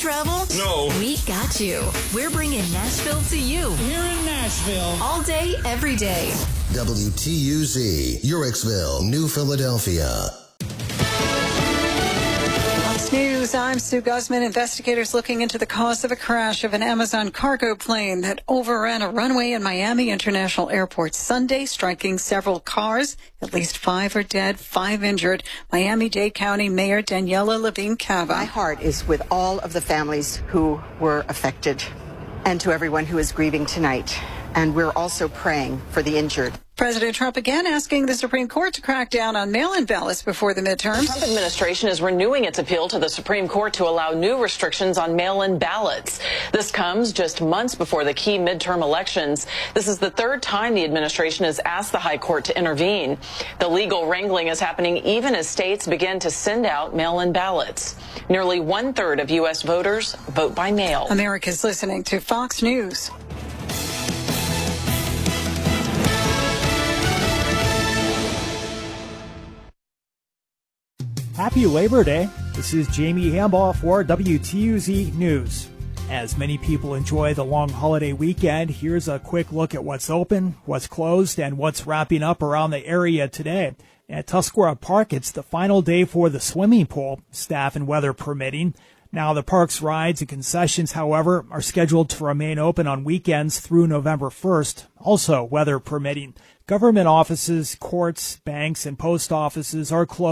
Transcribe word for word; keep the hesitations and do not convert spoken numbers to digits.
travel? No. We got you. We're bringing Nashville to you. We're in Nashville. All day, every day. W T U Z, Uricksville, New Philadelphia. Fox News, I'm Sue Guzman. Investigators looking into the cause of a crash of an Amazon cargo plane that overran a runway in Miami International Airport Sunday, striking several cars. At least five are dead, five injured. Miami-Dade County Mayor Daniela Levine Cava. My heart is with all of the families who were affected and to everyone who is grieving tonight. And we're also praying for the injured. President Trump again asking the Supreme Court to crack down on mail-in ballots before the midterms. The Trump administration is renewing its appeal to the Supreme Court to allow new restrictions on mail-in ballots. This comes just months before the key midterm elections. This is the third time the administration has asked the High Court to intervene. The legal wrangling is happening even as states begin to send out mail-in ballots. Nearly one-third of U S voters vote by mail. America's listening to Fox News. Happy Labor Day. This is Jamie Hambaugh for W T U Z News. As many people enjoy the long holiday weekend, here's a quick look at what's open, what's closed, and what's wrapping up around the area today. At Tuscarora Park, it's the final day for the swimming pool, staff and weather permitting. Now, the park's rides and concessions, however, are scheduled to remain open on weekends through November first, also weather permitting. Government offices, courts, banks, and post offices are closed